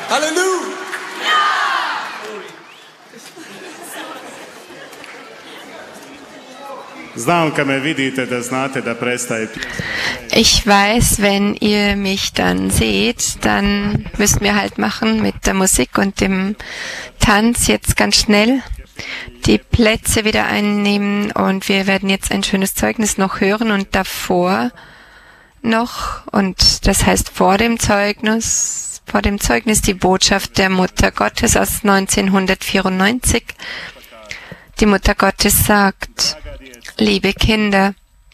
Hallelujah! Ich weiß, wenn ihr mich dann seht, dann müssen wir halt machen mit der Musik und dem Tanz jetzt ganz schnell die Plätze wieder einnehmen und wir werden jetzt ein schönes Zeugnis noch hören und davor noch, und das heißt vor dem Zeugnis die Botschaft der Mutter Gottes aus 1994. Die Mutter Gottes sagt: Liebe Kinder,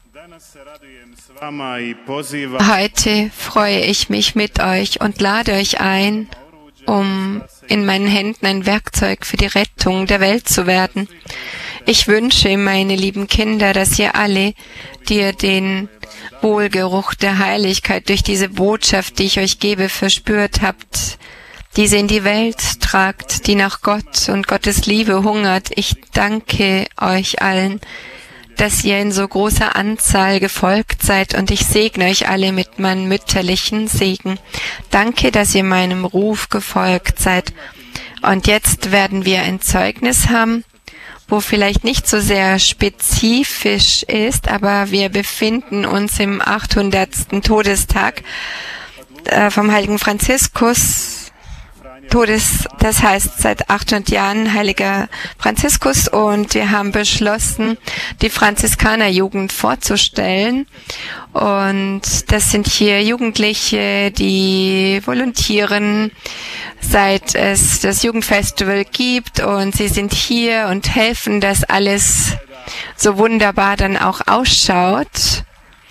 heute freue ich mich mit euch und lade euch ein, um in meinen Händen ein Werkzeug für die Rettung der Welt zu werden. Ich wünsche, meine lieben Kinder, dass ihr alle, die ihr den Wohlgeruch der Heiligkeit durch diese Botschaft, die ich euch gebe, verspürt habt, diese in die Welt tragt, die nach Gott und Gottes Liebe hungert. Ich danke euch allen, dass ihr in so großer Anzahl gefolgt seid und ich segne euch alle mit meinem mütterlichen Segen. Danke, dass ihr meinem Ruf gefolgt seid. Und jetzt werden wir ein Zeugnis haben, wo vielleicht nicht so sehr spezifisch ist, aber wir befinden uns im 800. Todestag vom heiligen Franziskus. Das heißt seit 800 Jahren heiliger Franziskus, und wir haben beschlossen, die Franziskanerjugend vorzustellen. Und das sind hier Jugendliche, die volontieren, seit es das Jugendfestival gibt, und sie sind hier und helfen, dass alles so wunderbar dann auch ausschaut.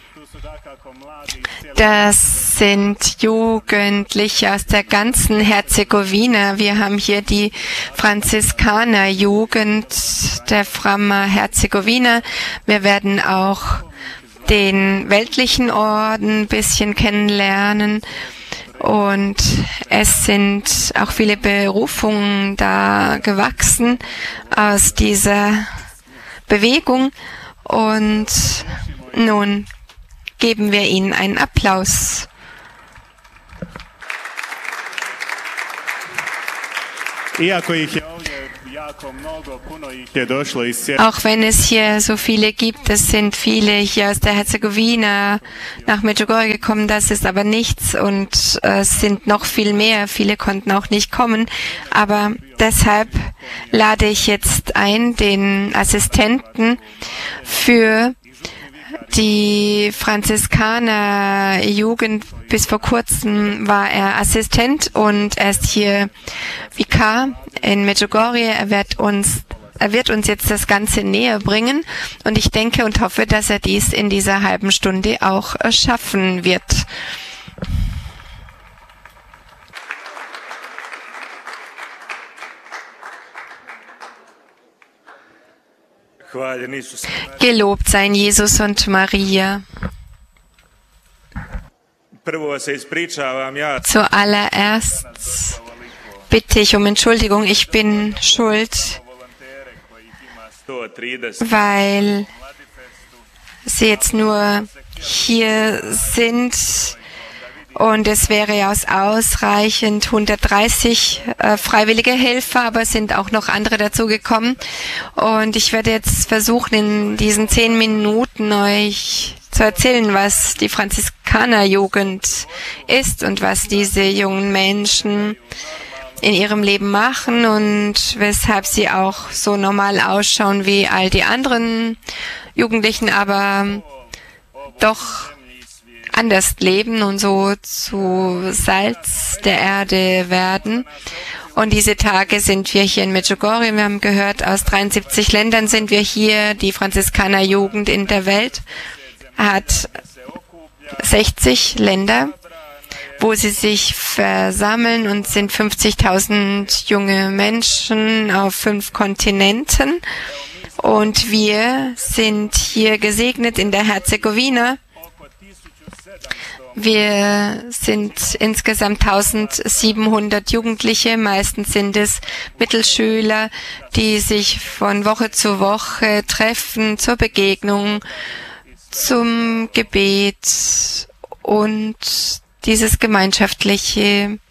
Das sind Jugendliche aus der ganzen Herzegowina. Wir haben hier die Franziskanerjugend der Frama Herzegowina. Wir werden auch den weltlichen Orden ein bisschen kennenlernen. Und es sind auch viele Berufungen da gewachsen aus dieser Bewegung. Und nun geben wir ihnen einen Applaus. Auch wenn es hier so viele gibt, es sind viele hier aus der Herzegowina nach Medjugorje gekommen, das ist aber nichts, und es sind noch viel mehr, viele konnten auch nicht kommen, aber deshalb lade ich jetzt ein, den Assistenten für die Franziskanerjugend. Bis vor kurzem war er Assistent und er ist hier Vikar in Medjugorje. Er wird uns jetzt das Ganze näher bringen, und ich denke und hoffe, dass er dies in dieser halben Stunde auch schaffen wird. Gelobt seien Jesus und Maria. Zuallererst bitte ich um Entschuldigung, ich bin schuld, weil Sie jetzt nur hier sind. Und es wäre ja ausreichend 130 freiwillige Helfer, aber es sind auch noch andere dazugekommen. Und ich werde jetzt versuchen, in diesen 10 Minuten euch zu erzählen, was die Franziskanerjugend ist und was diese jungen Menschen in ihrem Leben machen und weshalb sie auch so normal ausschauen wie all die anderen Jugendlichen, aber doch anders leben und so zu Salz der Erde werden. Und diese Tage sind wir hier in Medjugorje. Wir haben gehört, aus 73 Ländern sind wir hier. Die Franziskanerjugend in der Welt hat 60 Länder, wo sie sich versammeln, und sind 50.000 junge Menschen auf 5 Kontinenten. Und wir sind hier gesegnet in der Herzegowina. Wir sind insgesamt 1700 Jugendliche, meistens sind es Mittelschüler, die sich von Woche zu Woche treffen zur Begegnung, zum Gebet und dieses gemeinschaftliche